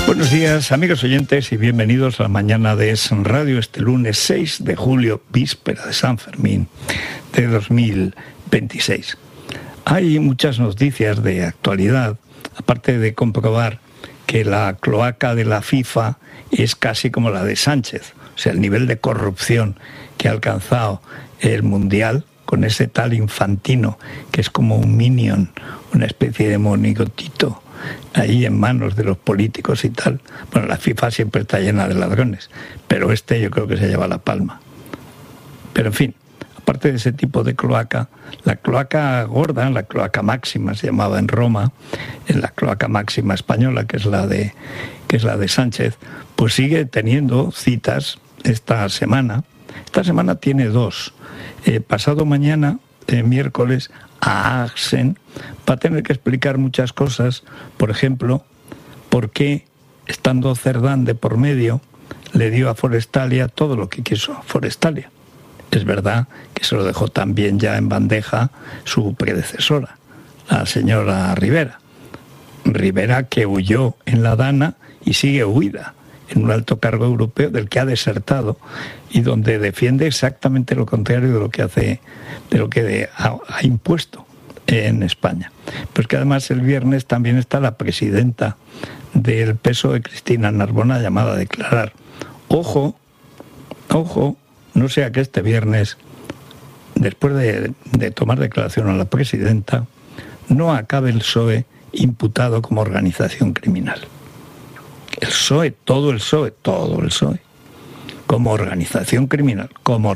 Buenos días, amigos oyentes, y bienvenidos a la mañana de Es Radio este lunes 6 de julio, víspera de San Fermín de 2026. Hay muchas noticias de actualidad, aparte de comprobar que la cloaca de la FIFA es casi como la de Sánchez, o sea, el nivel de corrupción que ha alcanzado el Mundial con ese tal Infantino, que es como un minion, una especie de monigotito ahí en manos de los políticos y tal. Bueno, la FIFA siempre está llena de ladrones, pero yo creo que se lleva la palma. Pero en fin, aparte de ese tipo de cloaca, la cloaca gorda, la cloaca máxima se llamaba en Roma, en la cloaca máxima española, que es la de Sánchez, pues sigue teniendo citas esta semana. Esta semana tiene dos. Pasado mañana, miércoles, a Axen va a tener que explicar muchas cosas, por ejemplo, por qué, estando Cerdán de por medio, le dio a Forestalia todo lo que quiso a Forestalia. Es verdad que se lo dejó también ya en bandeja su predecesora, la señora Rivera. Rivera, que huyó en la Dana y sigue huida en un alto cargo europeo del que ha desertado y donde defiende exactamente lo contrario de lo que ha impuesto en España. Pero es que además el viernes también está la presidenta del PSOE, Cristina Narbona, llamada a declarar. Ojo, no sea que este viernes, después de tomar declaración a la presidenta, no acabe el PSOE imputado como organización criminal. El PSOE, todo el PSOE, como organización criminal.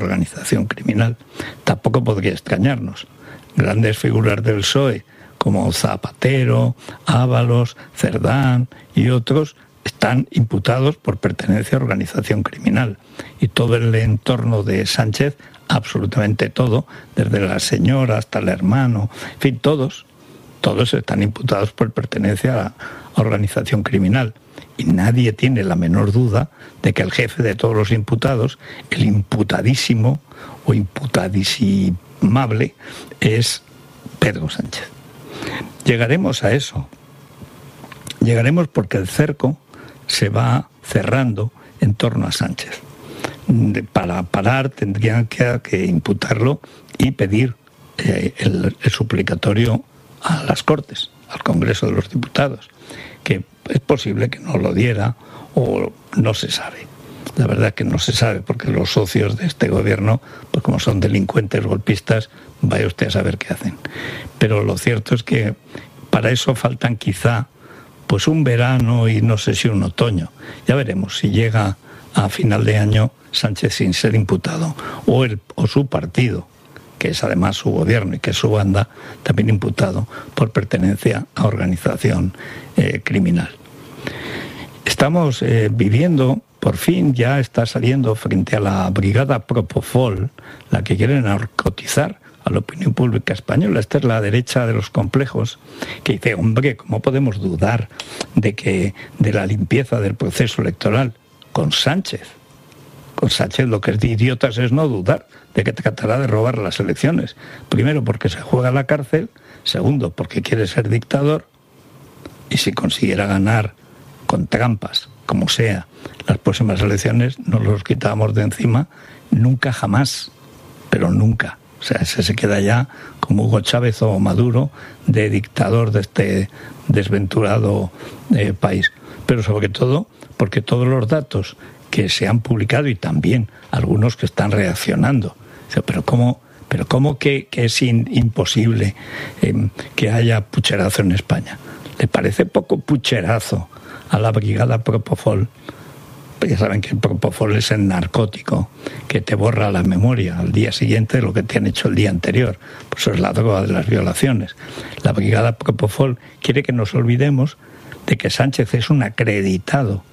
Tampoco podría extrañarnos. Grandes figuras del PSOE, como Zapatero, Ábalos, Cerdán y otros, están imputados por pertenencia a organización criminal. Y todo el entorno de Sánchez, absolutamente todo, desde la señora hasta el hermano, en fin, todos están imputados por pertenencia a organización criminal. Y nadie tiene la menor duda de que el jefe de todos los imputados, el imputadísimo o imputadisimable, es Pedro Sánchez. Llegaremos a eso. Llegaremos porque el cerco se va cerrando en torno a Sánchez. Para parar tendrían que imputarlo y pedir el suplicatorio a las Cortes, al Congreso de los Diputados, que es posible que no lo diera o no se sabe. La verdad es que no se sabe, porque los socios de este gobierno, pues como son delincuentes golpistas, vaya usted a saber qué hacen. Pero lo cierto es que para eso faltan quizá pues un verano y no sé si un otoño. Ya veremos si llega a final de año Sánchez sin ser imputado, o su partido, que es además su gobierno y que es su banda, también imputado por pertenencia a organización criminal. Estamos viviendo, por fin ya está saliendo frente a la brigada Propofol, la que quiere narcotizar a la opinión pública española. Esta es la derecha de los complejos, que dice, hombre, ¿cómo podemos dudar de la limpieza del proceso electoral con Sánchez? Con Sánchez lo que es de idiotas es no dudar de que tratará de robar las elecciones. Primero, porque se juega a la cárcel. Segundo, porque quiere ser dictador. Y si consiguiera ganar con trampas, como sea, las próximas elecciones, nos los quitamos de encima nunca jamás, pero nunca. O sea, ese se queda ya como Hugo Chávez o Maduro de dictador de este desventurado país. Pero sobre todo porque todos los datos que se han publicado y también algunos que están reaccionando, pero cómo que es imposible que haya pucherazo en España. ¿Le parece poco pucherazo a la brigada Propofol? Ya saben que el Propofol es el narcótico que te borra la memoria al día siguiente de lo que te han hecho el día anterior. Por eso es la droga de las violaciones. La brigada Propofol quiere que nos olvidemos de que Sánchez es un acreditado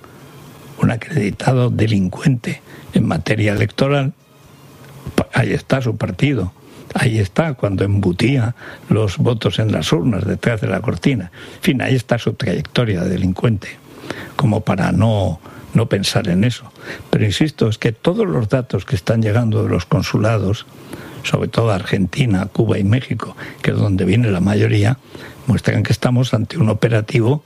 delincuente en materia electoral. Ahí está su partido. Ahí está cuando embutía los votos en las urnas detrás de la cortina. En fin, ahí está su trayectoria de delincuente, como para no pensar en eso. Pero insisto, es que todos los datos que están llegando de los consulados, sobre todo Argentina, Cuba y México, que es donde viene la mayoría, muestran que estamos ante un operativo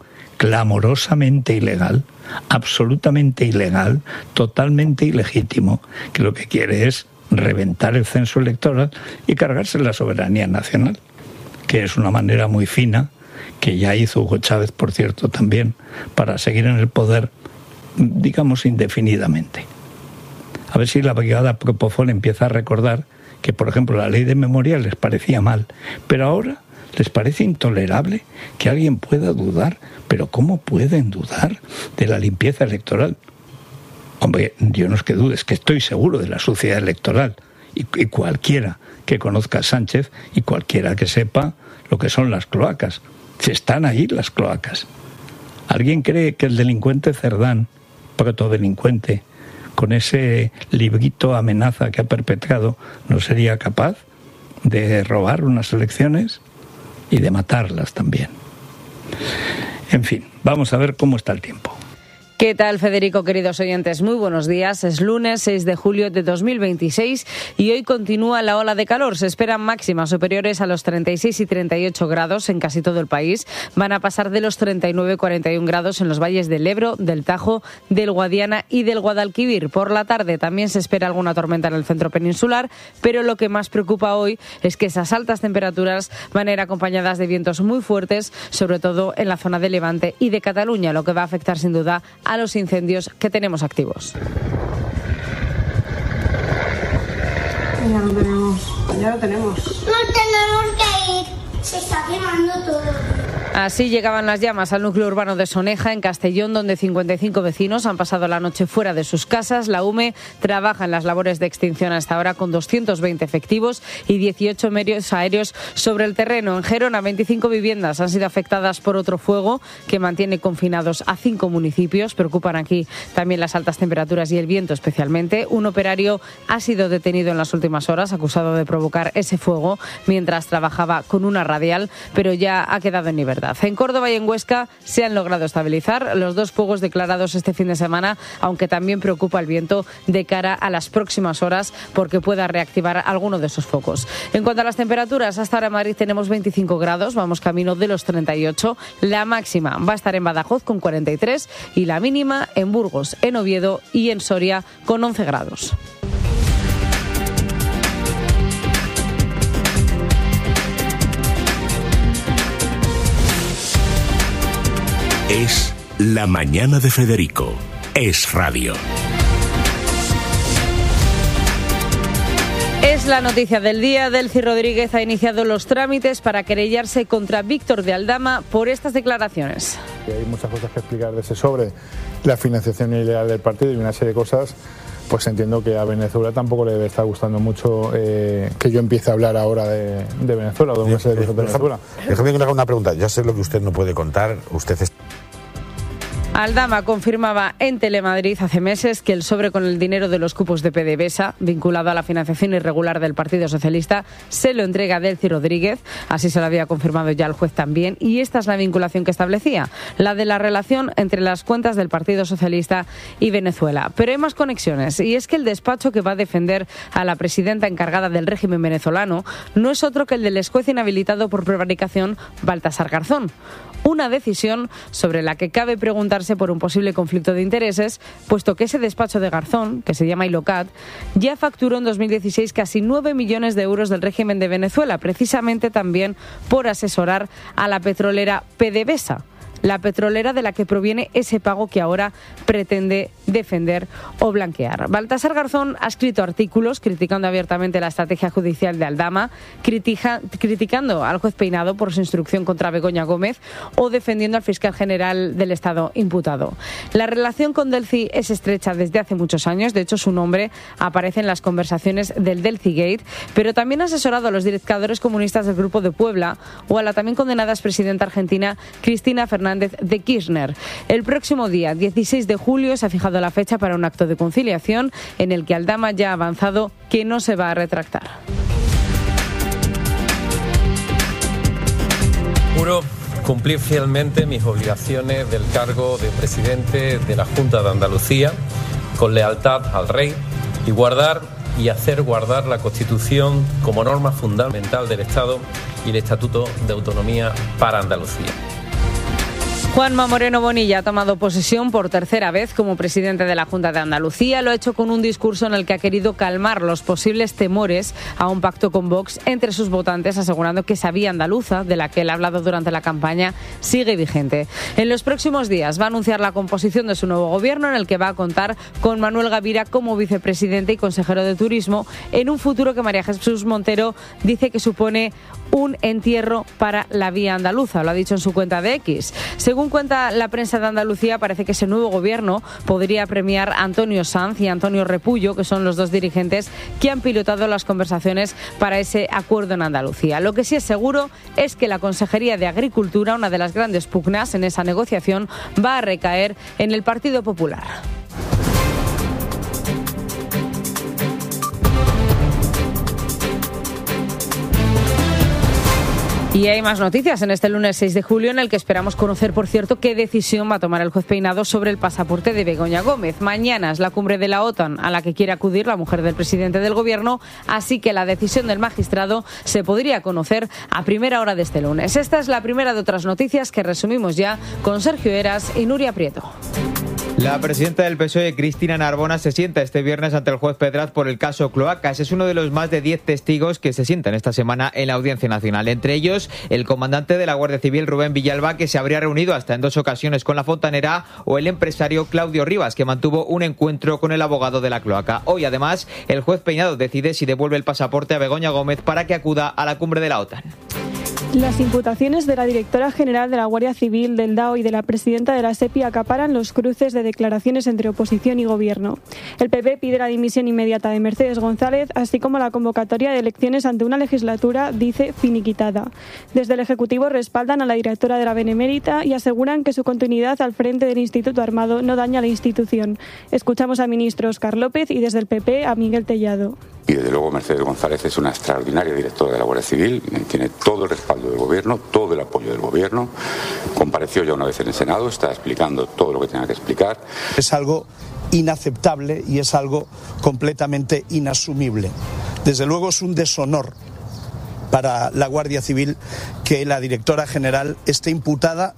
clamorosamente ilegal, absolutamente ilegal, totalmente ilegítimo, que lo que quiere es reventar el censo electoral y cargarse la soberanía nacional, que es una manera muy fina, que ya hizo Hugo Chávez, por cierto, también, para seguir en el poder, digamos, indefinidamente. A ver si la brigada Propofol empieza a recordar que, por ejemplo, la ley de memoria les parecía mal, pero ahora les parece intolerable que alguien pueda dudar. Pero ¿cómo pueden dudar de la limpieza electoral? Hombre, yo no es que dude, es que estoy seguro de la suciedad electoral. Y cualquiera que conozca a Sánchez y cualquiera que sepa lo que son las cloacas. Si están ahí las cloacas. ¿Alguien cree que el delincuente Cerdán, protodelincuente, con ese librito amenaza que ha perpetrado, no sería capaz de robar unas elecciones y de matarlas también? En fin, vamos a ver cómo está el tiempo. ¿Qué tal, Federico, queridos oyentes? Muy buenos días. Es lunes 6 de julio de 2026 y hoy continúa la ola de calor. Se esperan máximas superiores a los 36 y 38 grados en casi todo el país. Van a pasar de los 39 y 41 grados en los valles del Ebro, del Tajo, del Guadiana y del Guadalquivir. Por la tarde también se espera alguna tormenta en el centro peninsular, pero lo que más preocupa hoy es que esas altas temperaturas van a ir acompañadas de vientos muy fuertes, sobre todo en la zona de Levante y de Cataluña, lo que va a afectar sin duda a los incendios que tenemos activos. Ya lo tenemos. No tenemos que ir. Se está quemando todo. Así llegaban las llamas al núcleo urbano de Soneja, en Castellón, donde 55 vecinos han pasado la noche fuera de sus casas. La UME trabaja en las labores de extinción hasta ahora con 220 efectivos y 18 medios aéreos sobre el terreno. En Gerona, 25 viviendas han sido afectadas por otro fuego que mantiene confinados a 5 municipios. Preocupan aquí también las altas temperaturas y el viento especialmente. Un operario ha sido detenido en las últimas horas, acusado de provocar ese fuego mientras trabajaba con una radial, pero ya ha quedado en libertad. En Córdoba y en Huesca se han logrado estabilizar los dos fuegos declarados este fin de semana, aunque también preocupa el viento de cara a las próximas horas porque pueda reactivar alguno de esos focos. En cuanto a las temperaturas, hasta ahora en Madrid tenemos 25 grados, vamos camino de los 38. La máxima va a estar en Badajoz con 43 y la mínima en Burgos, en Oviedo y en Soria con 11 grados. Es La Mañana de Federico. Es radio. Es la noticia del día. Delcy Rodríguez ha iniciado los trámites para querellarse contra Víctor de Aldama por estas declaraciones. Hay muchas cosas que explicar de ese sobre la financiación ilegal del partido y una serie de cosas. Pues entiendo que a Venezuela tampoco le debe estar gustando mucho que yo empiece a hablar ahora de Venezuela o de una serie de cosas de Venezuela. Déjame que le haga una pregunta. Ya sé lo que usted no puede contar. Usted es... Aldama confirmaba en Telemadrid hace meses que el sobre con el dinero de los cupos de PDVSA, vinculado a la financiación irregular del Partido Socialista, se lo entrega a Delcy Rodríguez. Así se lo había confirmado ya el juez también. Y esta es la vinculación que establecía, la de la relación entre las cuentas del Partido Socialista y Venezuela. Pero hay más conexiones, y es que el despacho que va a defender a la presidenta encargada del régimen venezolano no es otro que el del juez inhabilitado por prevaricación Baltasar Garzón. Una decisión sobre la que cabe preguntarse por un posible conflicto de intereses, puesto que ese despacho de Garzón, que se llama Ilocat, ya facturó en 2016 casi 9 millones de euros del régimen de Venezuela, precisamente también por asesorar a la petrolera PDVSA, la petrolera de la que proviene ese pago que ahora pretende defender o blanquear. Baltasar Garzón ha escrito artículos criticando abiertamente la estrategia judicial de Aldama, criticando al juez Peinado por su instrucción contra Begoña Gómez o defendiendo al fiscal general del Estado imputado. La relación con Delcy es estrecha desde hace muchos años. De hecho, su nombre aparece en las conversaciones del Delcy Gate, pero también ha asesorado a los dictadores comunistas del Grupo de Puebla o a la también condenada expresidenta argentina Cristina Fernández de Kirchner. El próximo día 16 de julio se ha fijado la fecha para un acto de conciliación en el que Aldama ya ha avanzado que no se va a retractar. Juro cumplir fielmente mis obligaciones del cargo de presidente de la Junta de Andalucía con lealtad al Rey y guardar y hacer guardar la Constitución como norma fundamental del Estado y el Estatuto de Autonomía para Andalucía. Juanma Moreno Bonilla ha tomado posesión por tercera vez como presidente de la Junta de Andalucía. Lo ha hecho con un discurso en el que ha querido calmar los posibles temores a un pacto con Vox entre sus votantes, asegurando que esa vía andaluza, de la que él ha hablado durante la campaña, sigue vigente. En los próximos días va a anunciar la composición de su nuevo gobierno, en el que va a contar con Manuel Gavira como vicepresidente y consejero de Turismo, en un futuro que María Jesús Montero dice que supone un entierro para la vía andaluza. Lo ha dicho en su cuenta de X. Según cuenta la prensa de Andalucía, parece que ese nuevo gobierno podría premiar a Antonio Sanz y Antonio Repullo, que son los dos dirigentes que han pilotado las conversaciones para ese acuerdo en Andalucía. Lo que sí es seguro es que la Consejería de Agricultura, una de las grandes pugnas en esa negociación, va a recaer en el Partido Popular. Y hay más noticias en este lunes 6 de julio, en el que esperamos conocer, por cierto, qué decisión va a tomar el juez Peinado sobre el pasaporte de Begoña Gómez. Mañana es la cumbre de la OTAN a la que quiere acudir la mujer del presidente del gobierno, así que la decisión del magistrado se podría conocer a primera hora de este lunes. Esta es la primera de otras noticias que resumimos ya con Sergio Heras y Nuria Prieto. La presidenta del PSOE, Cristina Narbona, se sienta este viernes ante el juez Pedraz por el caso Cloacas. Es uno de los más de 10 testigos que se sientan esta semana en la Audiencia Nacional. Entre ellos, el comandante de la Guardia Civil, Rubén Villalba, que se habría reunido hasta en 2 ocasiones con la fontanera, o el empresario Claudio Rivas, que mantuvo un encuentro con el abogado de la cloaca. Hoy, además, el juez Peinado decide si devuelve el pasaporte a Begoña Gómez para que acuda a la cumbre de la OTAN. Las imputaciones de la directora general de la Guardia Civil, del DAO y de la presidenta de la SEPI acaparan los cruces de declaraciones entre oposición y gobierno. El PP pide la dimisión inmediata de Mercedes González, así como la convocatoria de elecciones ante una legislatura, dice, finiquitada. Desde el Ejecutivo respaldan a la directora de la Benemérita y aseguran que su continuidad al frente del Instituto Armado no daña a la institución. Escuchamos al ministro Óscar López y desde el PP a Miguel Tellado. Y desde luego Mercedes González es una extraordinaria directora de la Guardia Civil, tiene todo el respaldo del gobierno, todo el apoyo del gobierno, compareció ya una vez en el Senado, está explicando todo lo que tenga que explicar. Es algo inaceptable y es algo completamente inasumible. Desde luego es un deshonor para la Guardia Civil que la directora general esté imputada.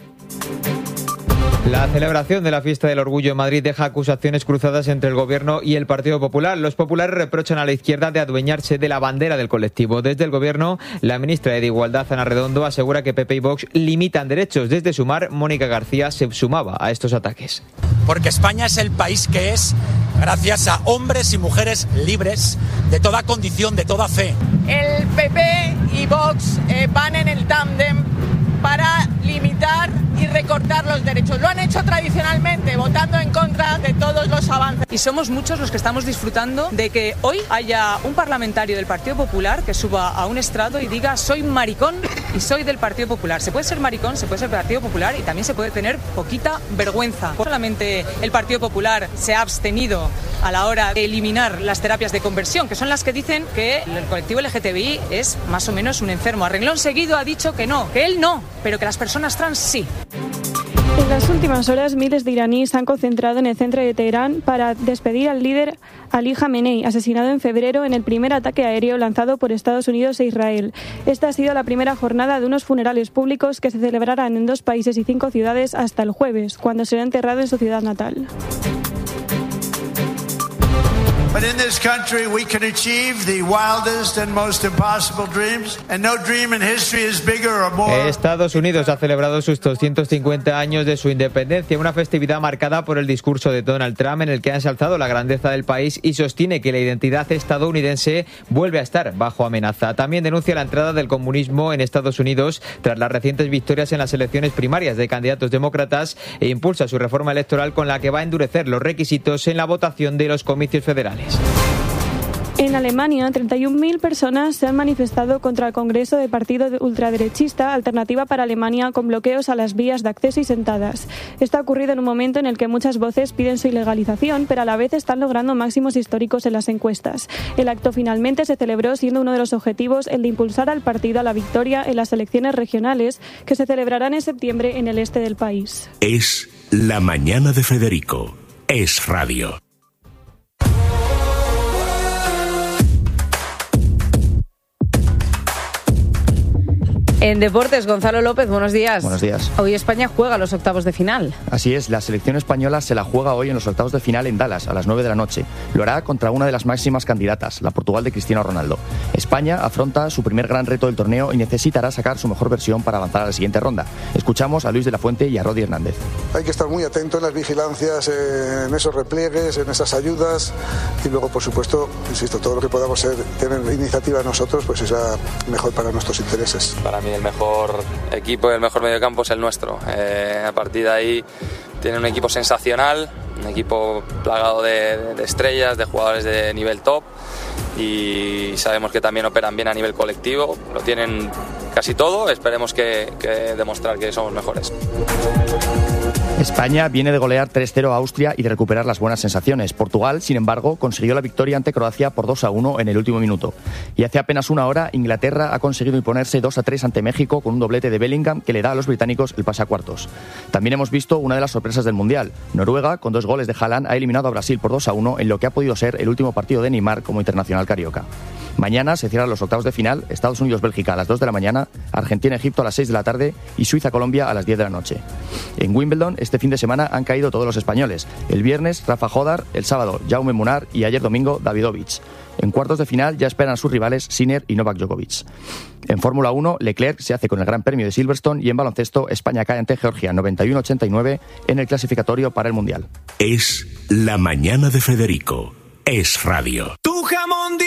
La celebración de la Fiesta del Orgullo en Madrid deja acusaciones cruzadas entre el Gobierno y el Partido Popular. Los populares reprochan a la izquierda de adueñarse de la bandera del colectivo. Desde el Gobierno, la ministra de Igualdad, Ana Redondo, asegura que PP y Vox limitan derechos. Desde Sumar, Mónica García se sumaba a estos ataques. Porque España es el país que es gracias a hombres y mujeres libres de toda condición, de toda fe. El PP y Vox van en el tándem para limitar y recortar los derechos. Lo han hecho tradicionalmente, votando en contra de todos los avances. Y somos muchos los que estamos disfrutando de que hoy haya un parlamentario del Partido Popular que suba a un estrado y diga soy maricón y soy del Partido Popular. Se puede ser maricón, se puede ser del Partido Popular y también se puede tener poquita vergüenza. Solamente el Partido Popular se ha abstenido a la hora de eliminar las terapias de conversión, que son las que dicen que el colectivo LGTBI es más o menos un enfermo. A renglón seguido ha dicho que no, que él no, pero que las personas trans sí. En las últimas horas, miles de iraníes se han concentrado en el centro de Teherán para despedir al líder Ali Khamenei, asesinado en febrero en el primer ataque aéreo lanzado por Estados Unidos e Israel. Esta ha sido la primera jornada de unos funerales públicos que se celebrarán en 2 países y 5 ciudades hasta el jueves, cuando será enterrado en su ciudad natal. But in this country we can achieve the wildest and most impossible dreams, and no dream in history is bigger or more. Estados Unidos ha celebrado sus 250 años de su independencia, una festividad marcada por el discurso de Donald Trump en el que ha ensalzado la grandeza del país y sostiene que la identidad estadounidense vuelve a estar bajo amenaza. También denuncia la entrada del comunismo en Estados Unidos tras las recientes victorias en las elecciones primarias de candidatos demócratas e impulsa su reforma electoral con la que va a endurecer los requisitos en la votación de los comicios federales. En Alemania, 31.000 personas se han manifestado contra el Congreso del partido ultraderechista Alternativa para Alemania, con bloqueos a las vías de acceso y sentadas. Esto ha ocurrido en un momento en el que muchas voces piden su ilegalización, pero a la vez están logrando máximos históricos en las encuestas. El acto finalmente se celebró siendo uno de los objetivos el de impulsar al partido a la victoria en las elecciones regionales que se celebrarán en septiembre en el este del país. Es La Mañana de Federico. Es Radio. En deportes, Gonzalo López, buenos días. Buenos días. Hoy España juega los octavos de final. Así es, la selección española se la juega hoy en los octavos de final en Dallas, a las 9 de la noche. Lo hará contra una de las máximas candidatas, la Portugal de Cristiano Ronaldo. España afronta su primer gran reto del torneo y necesitará sacar su mejor versión para avanzar a la siguiente ronda. Escuchamos a Luis de la Fuente y a Rodi Hernández. Hay que estar muy atento en las vigilancias, en esos repliegues, en esas ayudas y luego, por supuesto, insisto, todo lo que podamos tener iniciativa nosotros, pues será mejor para nuestros intereses. Para mí el mejor equipo y el mejor mediocampo es el nuestro. A partir de ahí tiene un equipo sensacional, un equipo plagado de estrellas, de jugadores de nivel top, y sabemos que también operan bien a nivel colectivo, lo tienen casi todo, esperemos que demostrar que somos mejores. España viene de golear 3-0 a Austria y de recuperar las buenas sensaciones. Portugal, sin embargo, consiguió la victoria ante Croacia por 2-1 en el último minuto. Y hace apenas una hora, Inglaterra ha conseguido imponerse 2-3 ante México con un doblete de Bellingham que le da a los británicos el pase a cuartos. También hemos visto una de las sorpresas del Mundial. Noruega, con 2 goles de Haaland, ha eliminado a Brasil por 2-1 en lo que ha podido ser el último partido de Neymar como internacional carioca. Mañana se cierran los octavos de final, Estados Unidos-Bélgica a las 2 de la mañana, Argentina-Egipto a las 6 de la tarde y Suiza-Colombia a las 10 de la noche. En Wimbledon, este fin de semana han caído todos los españoles. El viernes, Rafa Jodar, el sábado, Jaume Munar y ayer domingo, Davidovich. En cuartos de final ya esperan a sus rivales Sinner y Novak Djokovic. En Fórmula 1, Leclerc se hace con el Gran Premio de Silverstone y en baloncesto, España cae ante Georgia 91-89 en el clasificatorio para el Mundial. Es La Mañana de Federico. Es radio. Tu jamón